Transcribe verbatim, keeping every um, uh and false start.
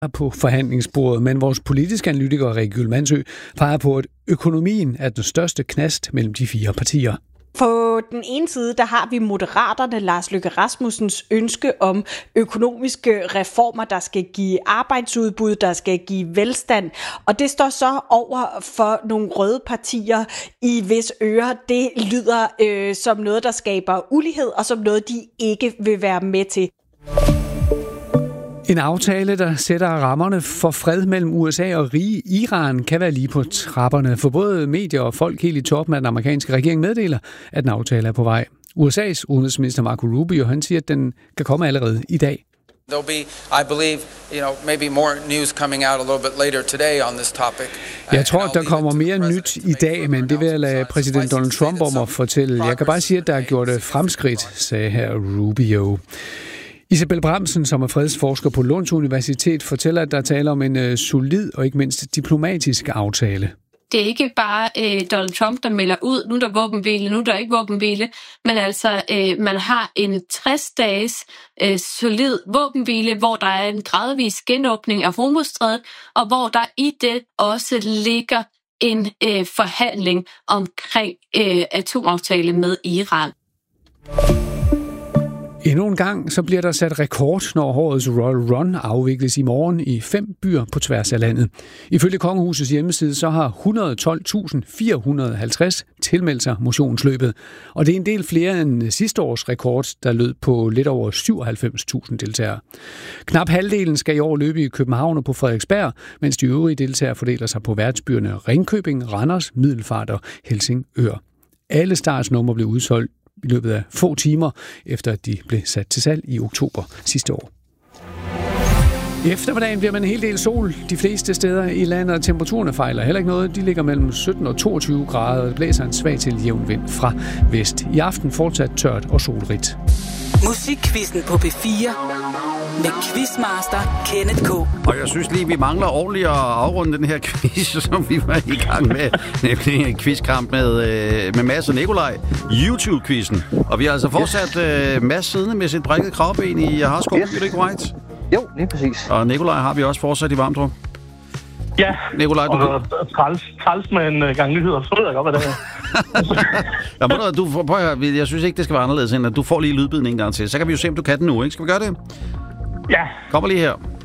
på forhandlingsbordet, men vores politiske analytiker Rikke Gyldmandsø peger på, at økonomien er den største knast mellem de fire partier. På den ene side, der har vi Moderaterne, Lars Løkke Rasmussens ønske om økonomiske reformer, der skal give arbejdsudbud, der skal give velstand. Og det står så over for nogle røde partier, i hvis ører det lyder øh, som noget, der skaber ulighed, og som noget, de ikke vil være med til. En aftale, der sætter rammerne for fred mellem U S A og rige Iran, kan være lige på trapperne. For både medier og folk helt i toppen af den amerikanske regering meddeler, at en aftale er på vej. U S A's udenrigsminister Marco Rubio, han siger, at den kan komme allerede i dag. There'll be, I believe, you know, maybe more news coming out a little bit later today on this topic. Jeg tror, der kommer mere nyt i dag, men det vil jeg lade præsident Donald Trump om at fortælle. Jeg kan bare sige, at der er gjort fremskridt, sagde her Rubio. Isabel Bramsen, som er fredsforsker på Lunds Universitet, fortæller, at der taler om en uh, solid og ikke mindst diplomatisk aftale. Det er ikke bare øh, Donald Trump, der melder ud, nu er der våbenhvile, nu er der ikke våbenhvile, men altså øh, man har en tres dages øh, solid våbenhvile, hvor der er en gradvis genåbning af Hormuzstrædet, og hvor der i det også ligger en øh, forhandling omkring øh, atomaftale med Iran. Endnu en gang så bliver der sat rekord, når årets Royal Run afvikles i morgen i fem byer på tværs af landet. Ifølge Kongehusets hjemmeside så har et hundrede og tolv tusind fire hundrede og halvtreds tilmeldt sig motionsløbet. Og det er en del flere end sidste års rekord, der lød på lidt over syvoghalvfems tusind deltagere. Knap halvdelen skal i år løbe i København og på Frederiksberg, mens de øvrige deltagere fordeler sig på værtsbyerne Ringkøbing, Randers, Middelfart og Helsingør. Alle startsnumre blev udsolgt i løbet af få timer, efter at de blev sat til salg i oktober sidste år. I eftermiddagen bliver man en hel del sol de fleste steder i landet, og temperaturerne fejler heller ikke noget. De ligger mellem sytten og toogtyve grader, og det blæser en svag til jævn vind fra vest. I aften fortsat tørt og solrigt. Musikquizzen på P fire med quizmaster Kenneth K. Og jeg synes lige, vi mangler ordentligt at afrunde den her quiz, som vi var i gang med. Nemlig en quizkamp med, øh, med Mads og Nikolaj. YouTube-quizzen. Og vi har altså fortsat øh, Mads siddende med sit brækket kravben i Harsko. Yes. Er det ikke right? Jo, lige præcis. Og Nikolaj har vi også fortsat i Vamdrup. Ja, Nikolaj, du og træls, træls med en gang nyheder, så ved jeg godt, hvad det er. Ja, du, du, prøv at høre, jeg synes ikke, det skal være anderledes, end at du får lige lydbiden en gang til. Så kan vi jo se, om du kan den nu, ikke? Skal vi gøre det? Ja. Kommer lige her.